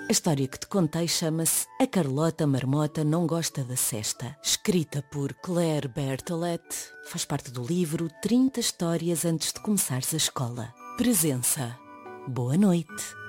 A história que te contei chama-se A Carlota Marmota Não Gosta da Cesta. Escrita por Claire Bertolet, faz parte do livro 30 Histórias Antes de Começares a Escola. Presença. Boa noite.